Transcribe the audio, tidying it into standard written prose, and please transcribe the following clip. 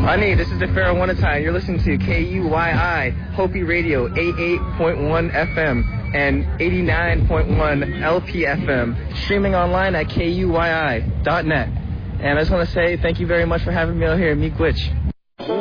Honey, this is DeFaro One-A-Time. You're listening to KUYI, Hopi Radio, 88.1 FM and 89.1 LPFM, streaming online at KUYI.net. And I just want to say thank you very much for having me out here. Miigwech.